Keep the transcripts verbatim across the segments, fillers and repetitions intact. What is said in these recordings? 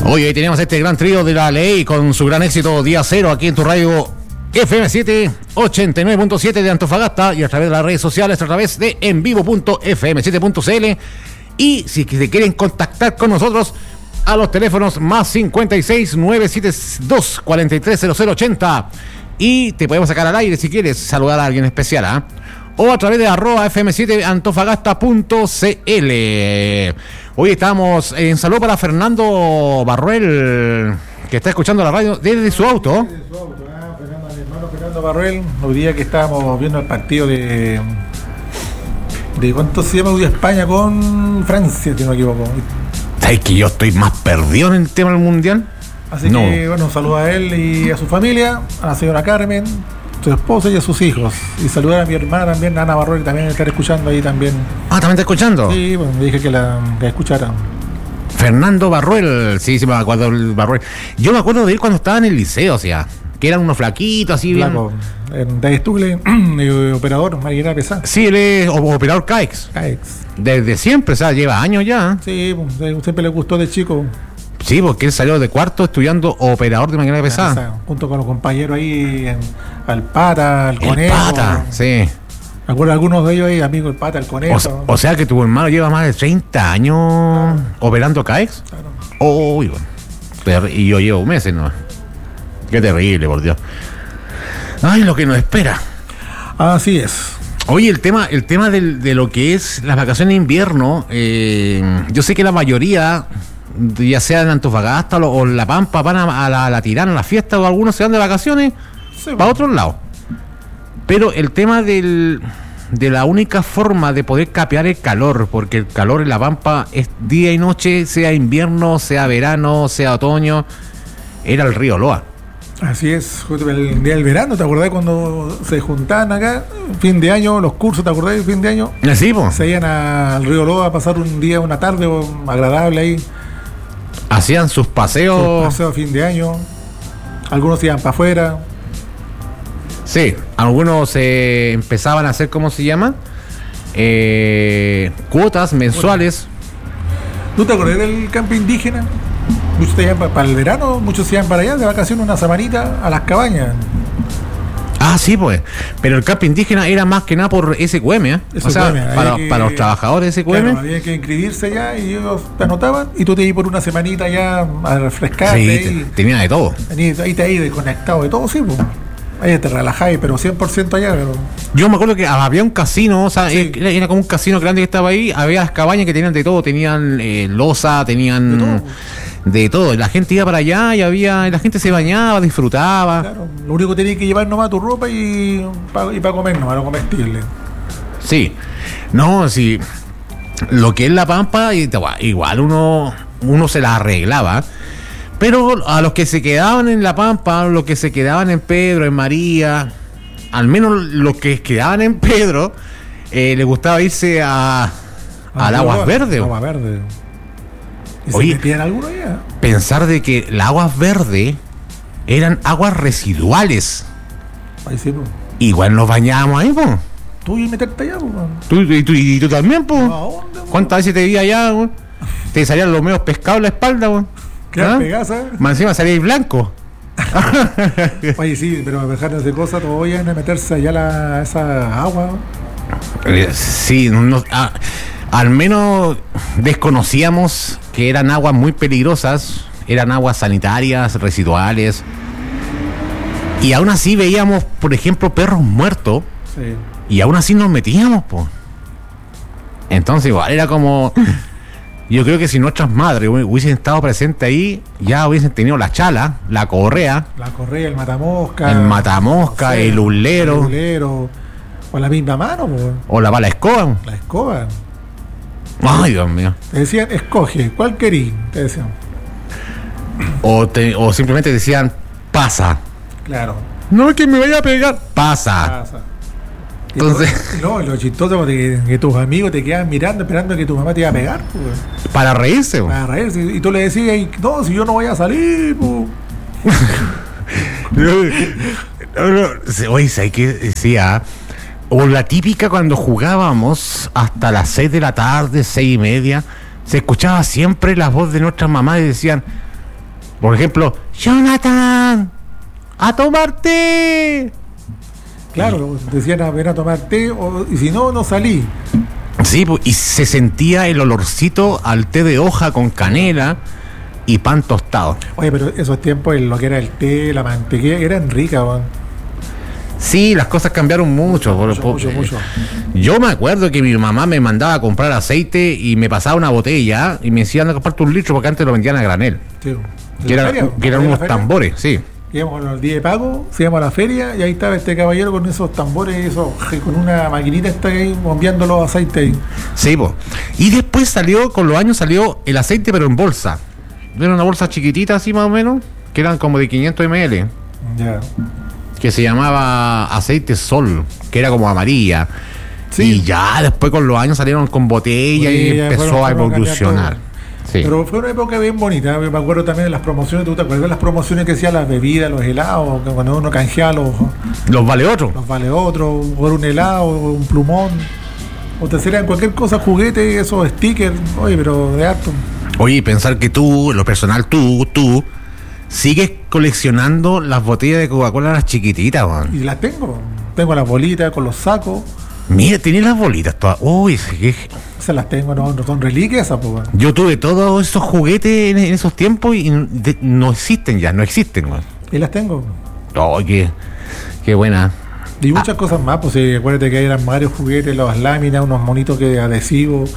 Hoy tenemos este gran trío de la ley con su gran éxito Día Cero aquí en tu radio F M siete ochenta y nueve punto siete de Antofagasta y a través de las redes sociales, a través de envivo punto f m siete punto c l. Y si se quieren contactar con nosotros, a los teléfonos más cincuenta y seis, nueve siete dos, cuatro tres cero cero ochenta. Y te podemos sacar al aire si quieres saludar a alguien especial, ¿eh? O a través de arroba f m siete antofagasta punto c l. Hoy estamos en saludo para Fernando Barruel, que está escuchando la radio desde su auto. Desde su auto, ah, Fernando, mi hermano Fernando Barruel. Hoy día que estábamos viendo el partido de... ¿De cuánto se llama hoy España con Francia, si no me equivoco? ¿Sabes que yo estoy más perdido en el tema del mundial? Así no. que, bueno, saluda a él y a su familia, a la señora Carmen, su esposa y a sus hijos. Y saludar a mi hermana también, Ana Barruel, que también está escuchando ahí también. Ah, ¿también está escuchando? Sí, bueno, me dije que la que escuchara. Fernando Barruel, sí, sí me acuerdo del Barruel. Yo me acuerdo de él cuando estaba en el liceo, o sea, que eran unos flaquitos así bien. Flaco, en David Stugle, operador, Marina Pesá. Sí, él es operador C A I X. C A I X. Desde siempre, o sea, lleva años ya. Sí, pues, siempre le gustó de chico. Sí, porque él salió de cuarto estudiando operador de máquina pesada. Pesada, junto con los compañeros ahí, en, al Pata, al El Conejo. Pata, sí. Me acuerdo algunos de ellos ahí, amigos del Pata, el Conejo. O, o sea que tu hermano lleva más de treinta años claro. operando C A I X. Claro. Oh, y, bueno. y yo llevo meses, ¿no? Qué terrible, por Dios. Ay, lo que nos espera. Así es. Oye, el tema, el tema del, de lo que es las vacaciones de invierno, eh, yo sé que la mayoría, ya sea en Antofagasta o en La Pampa, van a, a, la, a la Tirana, a la fiesta, o algunos se van de vacaciones sí, para otros lados. Pero el tema del, de la única forma de poder capear el calor, porque el calor en La Pampa es día y noche, sea invierno, sea verano, sea otoño, era el río Loa. Así es, el día del verano, ¿te acordás cuando se juntaban acá? Fin de año, los cursos, ¿te acordás del fin de año? Sí, pues. Se iban al río Loa a pasar un día, una tarde agradable ahí. Hacían sus paseos. Sus paseos a fin de año. Algunos iban para afuera. Sí, algunos eh, empezaban a hacer, ¿cómo se llama? Eh, cuotas mensuales. ¿Tú te acordás del campo indígena? Muchos se iban para el verano, muchos se iban para allá de vacaciones una semanita a las cabañas. Ah, sí, pues. Pero el campo indígena era más que nada por S Q M, ¿eh? S Q M, o sea, para, que, para los trabajadores de S Q M. Claro, había que inscribirse allá y ellos te anotaban y tú te ibas por una semanita allá a refrescarte. Sí, ahí, te, tenía de todo. Ahí te ibas desconectado de todo, sí, pues. Ahí te relajáis, pero cien por ciento allá. Pero... Yo me acuerdo que había un casino, o sea, sí. era, era como un casino grande que estaba ahí. Había las cabañas que tenían de todo, tenían eh, loza, tenían... De todo. De todo, la gente iba para allá y había, la gente se bañaba, disfrutaba. Claro, lo único que tenías que llevar nomás tu ropa y para y pa comer nomás, lo comestible. Sí, no, sí, lo que es La Pampa, igual uno, uno se la arreglaba, pero a los que se quedaban en La Pampa, a los que se quedaban en Pedro, en María, al menos los que quedaban en Pedro, eh, les gustaba irse a, al Aguas Verdes. Aguas Verdes. ¿Y Oye, se metían alguno ya? Pensar de que las aguas verdes eran aguas residuales. Ahí sí, pues. Igual nos bañábamos ahí, pues. Tú y meterte allá, pues. ¿Tú, y, tú, y tú también, pues. ¿A dónde, ¿Cuántas veces te vi allá, pues? Te salían los medios pescados en la espalda, pues. ¿Qué ¿Ah? pegas, eh? Más encima salíais blanco. Oye, sí, pero dejar de cosas, todo vayan a meterse allá la, esa agua. Eh, sí, no, ah, al menos desconocíamos que eran aguas muy peligrosas, eran aguas sanitarias, residuales, y aún así veíamos, por ejemplo, perros muertos, sí. Y aún así nos metíamos, pues. Entonces igual era como, yo creo que si nuestras madres hubiesen estado presentes ahí, ya hubiesen tenido la chala, la correa, la correa, el matamosca, el matamosca, no sé, el hulero, el hulero, o la misma mano, pues. O la bala escoba, la escoba. Ay, Dios mío. Te decían, escoge, ¿cuál querís? Te decían. O, te, o simplemente decían, pasa. Claro. No es que me vaya a pegar, pasa. Pasa. Entonces. No, lo chistoso es que, que tus amigos te quedan mirando, esperando que tu mamá te iba a pegar. Pues. Para reírse, pues. Para reírse. Y tú le decías, no, si yo no voy a salir, pues. no, no, oye, ¿sabes qué decía? O la típica cuando jugábamos hasta las seis de la tarde, seis y media, se escuchaba siempre la voz de nuestras mamás y decían, Por ejemplo, Jonathan, a tomar té. Claro, decían a ver a tomar té, o, y si no, no salí. Sí, y se sentía el olorcito al té de hoja con canela y pan tostado. Oye, pero esos tiempos, lo que era el té, la mantequilla, eran ricas, weón. Sí, las cosas cambiaron mucho. Mucho, por, mucho, eh, mucho. Yo me acuerdo que mi mamá me mandaba a comprar aceite y me pasaba una botella y me decía, anda a comprarte un litro porque antes lo vendían a granel. Sí. Que, era, feria, que eran unos tambores, sí. Íbamos al día de pago, se íbamos a la feria y ahí estaba este caballero con esos tambores, esos, con una maquinita está ahí bombeando los aceites ahí. Sí, po. Y después salió, con los años salió el aceite pero en bolsa. Era una bolsa chiquitita así más o menos, que eran como de quinientos mililitros. Ya. Que se llamaba aceite Sol, que era como amarilla. Sí. Y ya después con los años salieron con botella Sí, y ya empezó fueron- a fueron evolucionar. Sí. Pero fue una época bien bonita. Me acuerdo también de las promociones. ¿Tú te acuerdas de las promociones que hacían las bebidas, los helados? Que cuando uno canjeaba los, Los vale otro. los vale otro, por un helado, un plumón. O te salían cualquier cosa, juguete, esos stickers. Oye, pero de harto. Oye, pensar que tú, en lo personal, tú, tú, sigues coleccionando las botellas de Coca-Cola, las chiquititas, man. Y las tengo. Tengo las bolitas con los sacos. Mira, tenés las bolitas todas. Uy, qué- Esas las tengo, no, no son reliquias esas, pues. Bueno. yo tuve todos esos juguetes en, en esos tiempos y de- no existen ya, no existen, man. Y las tengo. Oh, qué, qué buena. Y muchas cosas más, pues sí, acuérdate que eran varios juguetes, las láminas, unos monitos que adhesivos.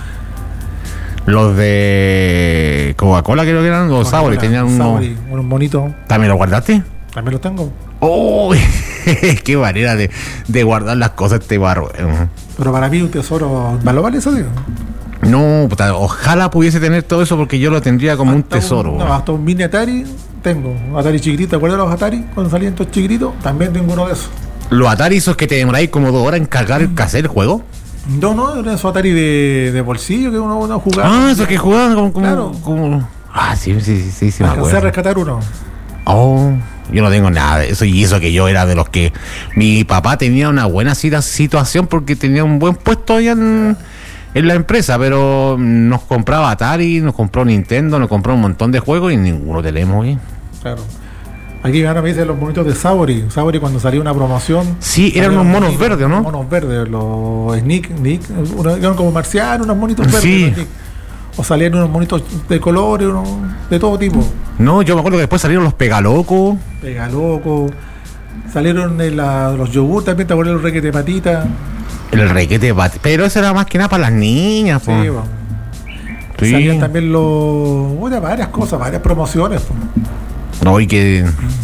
Los de Coca-Cola creo que eran, los Sabori, tenían unos... Sabori, unos monitos. ¿También los guardaste? También los tengo. ¡Oh! ¡Qué manera de, de guardar las cosas este barro! Pero para mí un tesoro. ¿Vale vale eso, tío? No, puta, ojalá pudiese tener todo eso porque yo lo tendría como un Hasta tesoro. no, hasta un mini Atari tengo. Un Atari chiquitito. ¿Te acuerdas de los Atari? Cuando salían estos chiquititos. También tengo uno de esos. Los Atari esos que te demoráis como dos horas en cargar el cassette, el juego. No, no, eran esos Atari de, de bolsillo que uno, uno jugaba. Ah, esos que jugaban como... como, Claro. como- Ah, sí, sí, sí, sí, sí me Alcancé a acuerdo. rescatar uno. Oh, yo no tengo nada de eso. Y eso que yo era de los que... Mi papá tenía una buena cita- situación porque tenía un buen puesto allá en, en la empresa, pero nos compraba Atari, nos compró Nintendo, nos compró un montón de juegos y ninguno tenemos bien. Claro. Aquí ahora me dicen los monitos de Sabori. Sabori cuando salía una promoción. Sí, eran salían unos monos monitos, verdes, ¿no? Monos verdes, los Sneak, Nick, unos, eran como marcianos, unos monitos verdes. Sí. los Nick. O salían unos monitos de colores, unos, de todo tipo. No, yo me acuerdo que después salieron los Pegalocos. Pega loco. Salieron de la, los yogur también, te acuerdas los requete patita. El requete bat- pero eso era más que nada para las niñas, po. Sí, bueno. Sí. Salían también los. Bueno, varias cosas, varias promociones. Po. No, y que...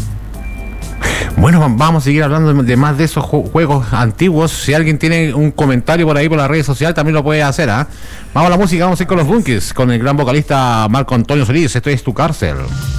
Bueno, vamos a seguir hablando de, de más de esos ju- juegos antiguos. Si alguien tiene un comentario por ahí por las redes sociales, también lo puede hacer, ¿ah? Vamos a la música, vamos a ir con los Bunkies, con el gran vocalista Marco Antonio Solís. Esto es Tu Cárcel.